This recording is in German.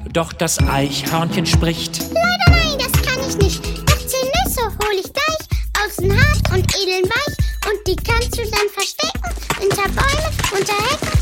Doch das Eichhörnchen spricht: Leider nein, das kann ich nicht. Doch 10 Nüsse hol ich gleich, außen hart und edeln weich. Und die kannst du dann verstecken, hinter Bäume, unter Hecken